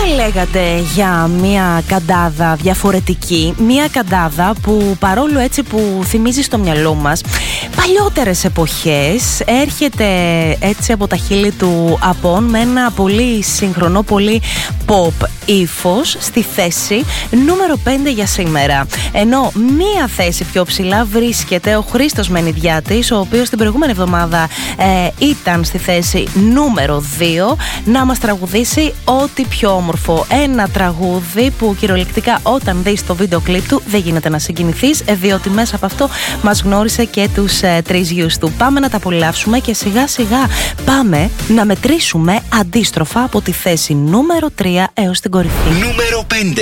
θα λέγατε για μια καντάδα διαφορετική, μια καντάδα που παρόλο έτσι που θυμίζει στο μυαλό μας παλιότερες εποχές, έρχεται έτσι από τα χείλη του Απών με ένα πολύ σύγχρονο, πολύ pop ύφος στη θέση νούμερο 5 για σήμερα. Ενώ μία θέση πιο ψηλά βρίσκεται ο Χρήστος Μενιδιάτης, ο οποίος την προηγούμενη εβδομάδα ήταν στη θέση νούμερο 2 να μας τραγουδήσει ό,τι πιο όμορφο. Ένα τραγούδι που κυριολεκτικά όταν δεις το βίντεο κλιπ του δεν γίνεται να συγκινηθείς, διότι μέσα από αυτό μας γνώρισε και τους τρεις γιους του. Πάμε να τα απολαύσουμε και σιγά σιγά πάμε να μετρήσουμε αντίστροφα από τη θέση νούμερο 3 έως την κορυφή. Νούμερο 5.